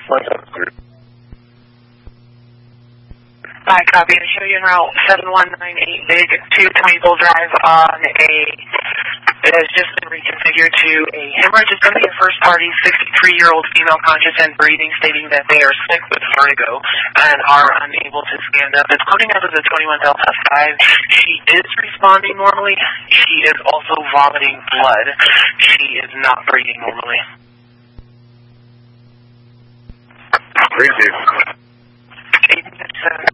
173. Hi, copy. I show you en route 7198 Big 2 Maple Drive on it has just been reconfigured to a hemorrhage. It's going to be a first party 63-year-old female conscious and breathing, stating that they are sick with vertigo and are unable to stand up. It's coding up as a 21 Delta 5. She is responding normally. She is also vomiting blood. She is not breathing normally. Great, dude. 857.